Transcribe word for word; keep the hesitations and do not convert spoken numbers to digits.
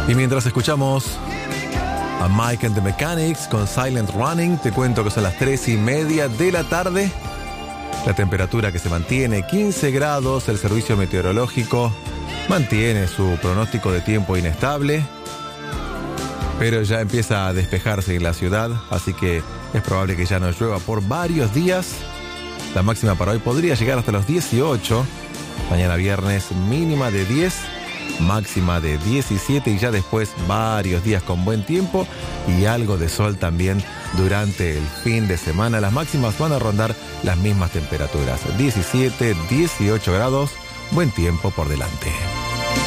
Y mientras escuchamos a Mike and the Mechanics con Silent Running, te cuento que son las tres y media de la tarde. La temperatura que se mantiene quince grados, el servicio meteorológico mantiene su pronóstico de tiempo inestable, pero ya empieza a despejarse en la ciudad, así que es probable que ya no llueva por varios días. La máxima para hoy podría llegar hasta los dieciocho, mañana viernes mínima de diez, máxima de diecisiete y ya después varios días con buen tiempo y algo de sol también durante el fin de semana. Las máximas van a rondar las mismas temperaturas, diecisiete, dieciocho grados, buen tiempo por delante.